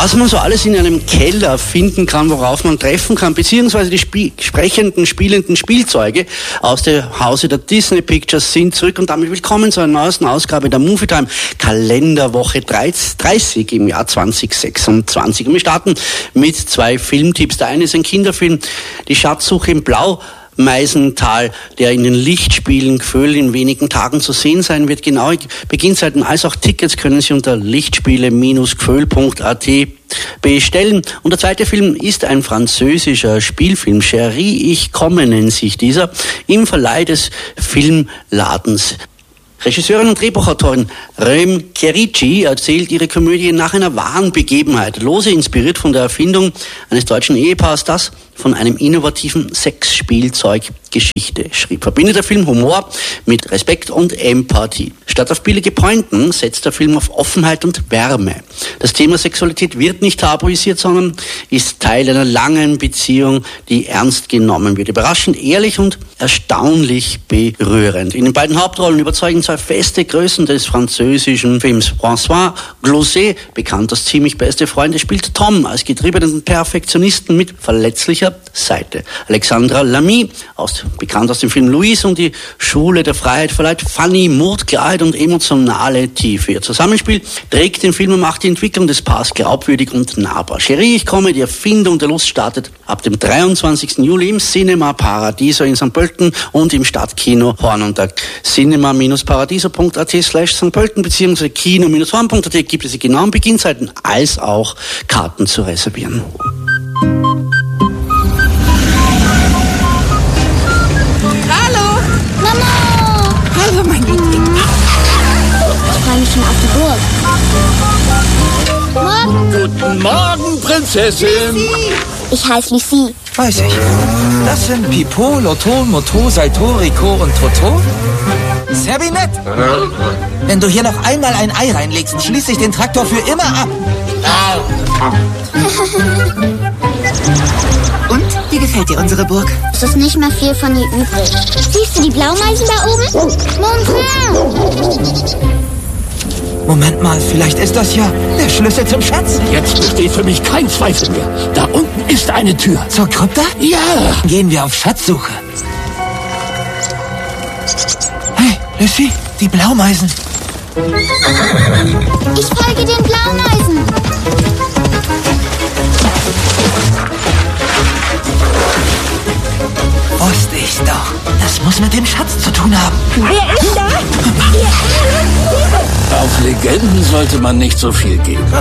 Was man so alles in einem Keller finden kann, worauf man treffen kann, beziehungsweise die sprechenden, spielenden Spielzeuge aus dem Hause der Disney Pictures sind zurück und damit willkommen zu einer neuesten Ausgabe der Movie Time Kalenderwoche 30 im Jahr 2026. Und wir starten mit 2 Filmtipps. Der eine ist ein Kinderfilm, Die Schatzsuche im Blaumeisental, der in den Lichtspielen Gföhl in wenigen Tagen zu sehen sein wird. Genaue Beginnzeiten als auch Tickets können Sie unter lichtspiele-gföhl.at bestellen. Und der zweite Film ist ein französischer Spielfilm. Chérie, ich komme nennt sich dieser, im Verleih des Filmladens. Regisseurin und Drehbuchautorin Rem Kerici erzählt ihre Komödie nach einer wahren Begebenheit, lose inspiriert von der Erfindung eines deutschen Ehepaars, das von einem innovativen Sexspielzeug Geschichte schrieb. Verbindet der Film Humor mit Respekt und Empathie. Statt auf billige Pointen setzt der Film auf Offenheit und Wärme. Das Thema Sexualität wird nicht tabuisiert, sondern ist Teil einer langen Beziehung, die ernst genommen wird. Überraschend, ehrlich und erstaunlich berührend. In den beiden Hauptrollen überzeugen 2 feste Größen des französischen Films. François Cluzet, bekannt als ziemlich beste Freunde, spielt Tom als getriebenen Perfektionisten mit verletzlicher Seite. Alexandra Lamy, bekannt aus dem Film Louise und die Schule der Freiheit, verleiht Fanny Mut, Klarheit und emotionale Tiefe. Ihr Zusammenspiel trägt den Film und macht die Entwicklung des Paars glaubwürdig und nahbar. Chérie, ich komme, die Erfindung der Lust startet ab dem 23. Juli im Cinema Paradiso in St. Pölten und im Stadtkino Horn. Unter cinema-paradiso.at/St. Pölten bzw. kino-horn.at gibt es die genauen Beginnzeiten als auch Karten zu reservieren. Hallo, mein Liebling. Ich freue mich schon auf die Burg. Morgen. Guten Morgen, Prinzessin. Ich heiße Lucie. Weiß ich. Das sind Pipo, Lotto, Moto, Saito, Rico und Toto? Sehr wie nett. Wenn du hier noch einmal ein Ei reinlegst, schließe ich den Traktor für immer ab. Und? Wie gefällt dir unsere Burg? Es ist nicht mehr viel von ihr übrig. Siehst du die Blaumeisen da oben? Mon frère! Moment mal, vielleicht ist das ja der Schlüssel zum Schatz. Jetzt besteht für mich kein Zweifel mehr. Da unten ist eine Tür. Zur Krypta? Ja. Gehen wir auf Schatzsuche. Hey, Lucie, die Blaumeisen. Ich folge den Blaumeisen. Wusste ich's doch. Das muss mit dem Schatz zu tun haben. Wer ist da? Auf Legenden sollte man nicht so viel geben.